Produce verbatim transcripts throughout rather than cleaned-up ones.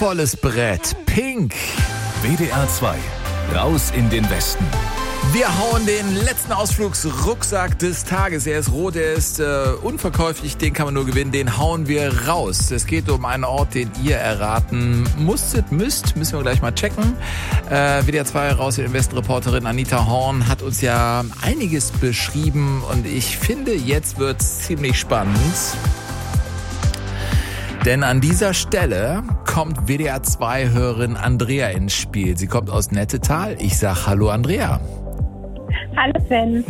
volles Brett. Pink. W D R zwei. Raus in den Westen. Wir hauen den letzten Ausflugsrucksack des Tages. Er ist rot, er ist äh, unverkäuflich, den kann man nur gewinnen. Den hauen wir raus. Es geht um einen Ort, den ihr erraten musstet, müsst. Müssen wir gleich mal checken. Äh, W D R zwei Raus in den Westen Reporterin Anita Horn hat uns ja einiges beschrieben. Und ich finde, jetzt wird's ziemlich spannend. Denn an dieser Stelle kommt W D R zwei Hörerin Andrea ins Spiel. Sie kommt aus Nettetal. Ich sag Hallo Andrea. Hallo Sven.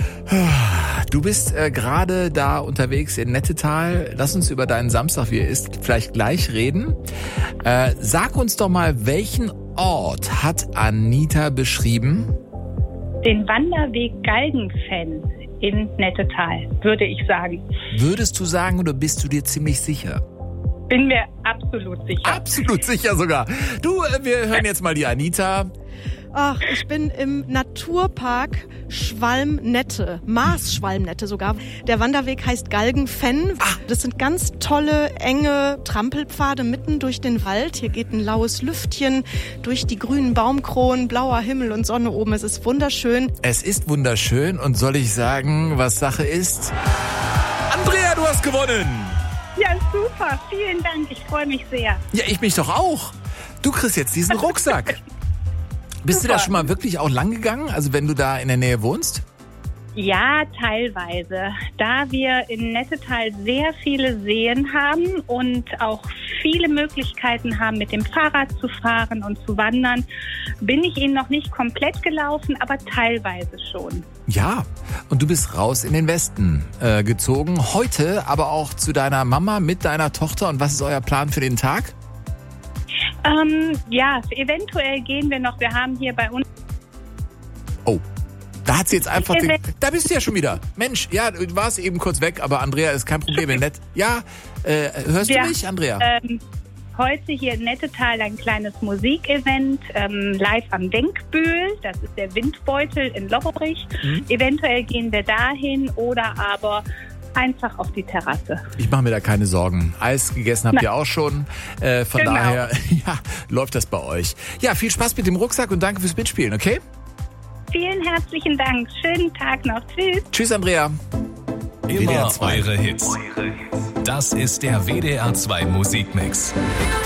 Du bist äh, gerade da unterwegs in Nettetal. Lass uns über deinen Samstag, wie er ist, vielleicht gleich reden. Äh, sag uns doch mal, welchen Ort hat Anita beschrieben? Den Wanderweg Galgenfenn in Nettetal, würde ich sagen. Würdest du sagen oder bist du dir ziemlich sicher? Bin mir absolut sicher. Absolut sicher sogar. Du, äh, wir hören jetzt mal die Anita. Ach, ich bin im Naturpark Schwalmnette, Maas-Schwalmnette sogar. Der Wanderweg heißt Galgenfenn. Das sind ganz tolle, enge Trampelpfade mitten durch den Wald. Hier geht ein laues Lüftchen durch die grünen Baumkronen, blauer Himmel und Sonne oben. Es ist wunderschön. Es ist wunderschön und soll ich sagen, was Sache ist? Andrea, du hast gewonnen! Ja, super. Vielen Dank. Ich freue mich sehr. Ja, ich mich doch auch. Du kriegst jetzt diesen Rucksack. Bist Super. du da schon mal wirklich auch lang gegangen? Also wenn du da in der Nähe wohnst? Ja, teilweise. Da wir in Nettetal sehr viele Seen haben und auch viele Möglichkeiten haben, mit dem Fahrrad zu fahren und zu wandern, bin ich ihn noch nicht komplett gelaufen, aber teilweise schon. Ja, und du bist raus in den Westen äh, gezogen. Heute aber auch zu deiner Mama mit deiner Tochter. Und was ist euer Plan für den Tag? Ähm, ja, eventuell gehen wir noch. Wir haben hier bei uns... Oh, da hat sie jetzt einfach... Den, da bist du ja schon wieder. Mensch, ja, du warst eben kurz weg, aber Andrea ist kein Problem. Nett. Ja, äh, hörst wir, du mich, Andrea? Ähm, heute hier in Nettetal ein kleines Musikevent, ähm, live am Denkbühl. Das ist der Windbeutel in Lobberich. Mhm. Eventuell gehen wir dahin oder aber... einfach auf die Terrasse. Ich mache mir da keine Sorgen. Eis gegessen habt Nein. ihr auch schon. Äh, von Genau. daher ja, läuft das bei euch. Ja, viel Spaß mit dem Rucksack und danke fürs Mitspielen, okay? Vielen herzlichen Dank. Schönen Tag noch. Tschüss. Tschüss, Andrea. Immer eure Hits. Das ist der W D R zwei Musikmix.